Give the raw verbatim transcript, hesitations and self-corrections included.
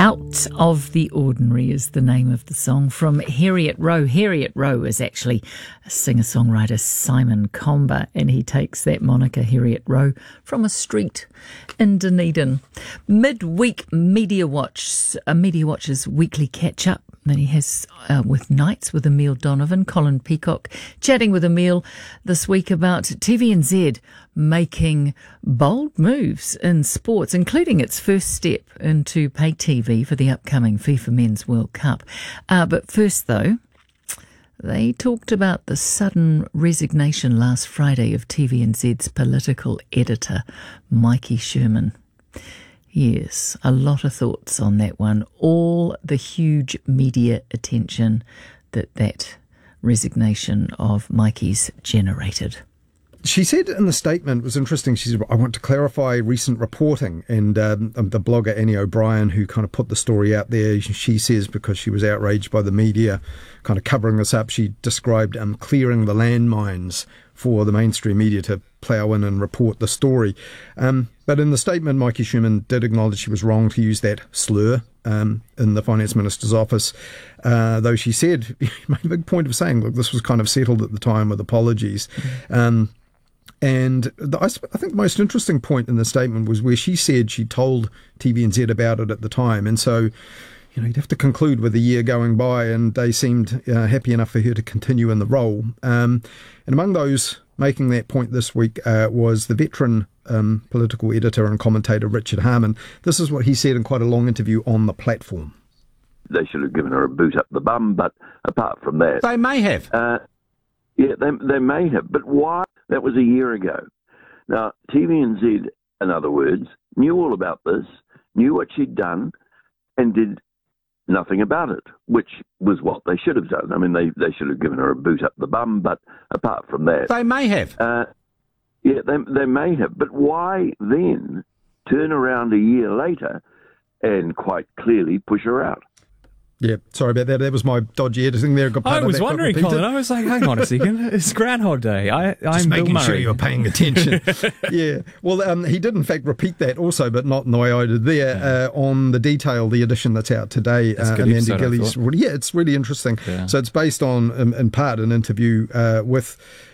Out of the Ordinary is the name of the song from Harriet Roe. Harriet Roe is actually a singer-songwriter, Simon Comber, and he takes that moniker, Harriet Roe, from a street in Dunedin. Midweek Media Watch, a Media Watch's weekly catch-up that he has uh, with Nights with Emile Donovan, Colin Peacock, chatting with Emile this week about T V N Z making bold moves in sports, including its first step into pay T V for the upcoming FIFA Men's World Cup. Uh, but first, though, they talked about the sudden resignation last Friday of T V N Z's political editor, Mikey Sherman. Yes, a lot of thoughts on that one. All the huge media attention that that resignation of Mikey's generated. She said in the statement, it was interesting, she said, I want to clarify recent reporting. And um, the blogger Annie O'Brien, who kind of put the story out there, she says because she was outraged by the media kind of covering this up, she described um, clearing the landmines for the mainstream media to plough in and report the story. Um, but in the statement, Mikey Sherman did acknowledge she was wrong to use that slur um, in the Finance Minister's office, uh, though she said, made a big point of saying, look, this was kind of settled at the time with apologies. Um, and the, I, I think the most interesting point in the statement was where she said she told T V N Z about it at the time. And so, you know, you'd have to conclude with a year going by, and they seemed uh, happy enough for her to continue in the role. Um, and among those making that point this week uh, was the veteran um, political editor and commentator Richard Harman. This is what he said in quite a long interview on the platform. They should have given her a boot up the bum, but apart from that... They may have. Uh, yeah, they, they may have. But why? That was a year ago. Now, T V N Z, in other words, knew all about this, knew what she'd done, and did nothing about it, which was what they should have done. I mean, they, they should have given her a boot up the bum, but apart from that... They may have. Uh, yeah, they, they may have. But why then turn around a year later and quite clearly push her out? Yeah, sorry about that. That was my dodgy editing there. Got I was wondering, Colin. I was like, hang on a second. It's Groundhog Day. I, Just I'm making Bill Murray. sure you're paying attention. Yeah. Well, um, he did, in fact, repeat that also, but not in the way I did there, yeah. uh, on the Detail, the edition that's out today. That's uh, good Amanda episode, Gillies. Yeah, it's really interesting. Yeah. So it's based on, in, in part, an interview uh, with